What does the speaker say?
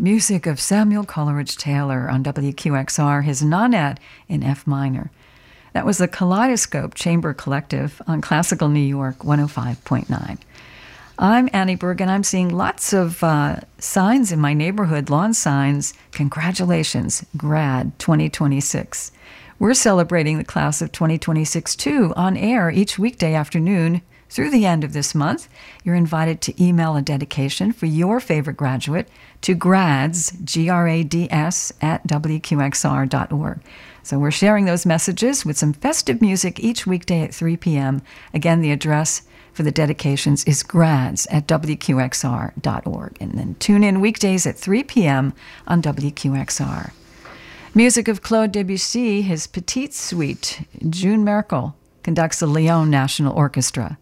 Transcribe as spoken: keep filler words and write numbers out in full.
Music of Samuel Coleridge Taylor on W Q X R, his Nonet in F minor. That was the Kaleidoscope Chamber Collective on Classical New York one oh five point nine. I'm Annie Berg, and I'm seeing lots of uh, signs in my neighborhood, lawn signs. Congratulations, grad twenty twenty-six. We're celebrating the class of twenty twenty-six, too, on air each weekday afternoon through the end of this month. You're invited to email a dedication for your favorite graduate to grads, G R A D S, at W Q X R dot org. So we're sharing those messages with some festive music each weekday at three p.m. Again, the address for the dedications is grads at W Q X R dot org. And then tune in weekdays at three p.m. on W Q X R. Music of Claude Debussy, his Petite Suite. June Merkel conducts the Lyon National Orchestra.